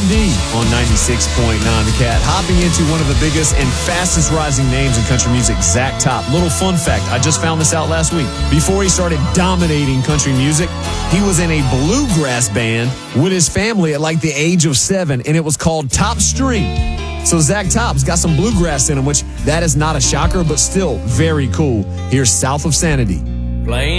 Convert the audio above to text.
KRD on 96.9 The Cat. Hopping into one of the biggest and fastest rising names in country music, Zach Top. Little fun fact, I just found this out last week. Before he started dominating country music, he was in a bluegrass band with his family at like the age of 7, and it was called Top String. So Zach Top's got some bluegrass in him, which that is not a shocker, but still very cool. Here's South of Sanity. Playing